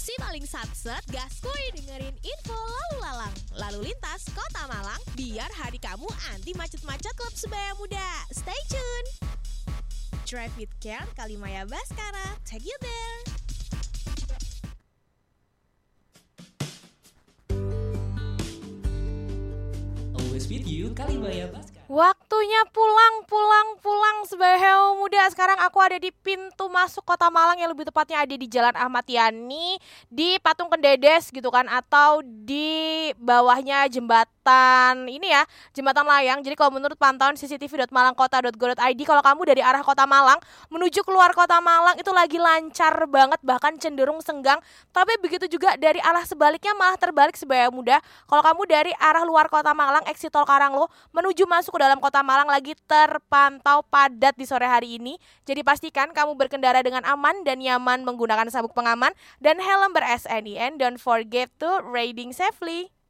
Si paling satset gaskuy dengerin info lalu lalang lalu lintas Kota Malang biar hari kamu anti macet-macet klub sebaya muda. Stay tune. Drive with Care Kalimaya Baskara, take you there. Always with you, Kalimaya Baskara. Waktunya pulang Sebaya Muda. Sekarang aku ada di pintu masuk Kota Malang, yang lebih tepatnya ada di Jalan Ahmad Yani, di Patung Kendedes gitu kan, atau di bawahnya jembatan ini ya, jembatan layang. Jadi kalau menurut pantauan cctv.malangkota.go.id, kalau kamu dari arah Kota Malang menuju keluar Kota Malang itu lagi lancar banget, bahkan cenderung senggang. Tapi begitu juga dari arah sebaliknya, malah terbalik Sebaya Muda. Kalau kamu dari arah luar Kota Malang, exit tol Karanglo menuju masuk ke dalam Kota Malang lagi terpantau padat di sore hari ini. Jadi pastikan kamu berkendara dengan aman dan nyaman menggunakan sabuk pengaman dan helm ber-SNI, and don't forget to riding safely.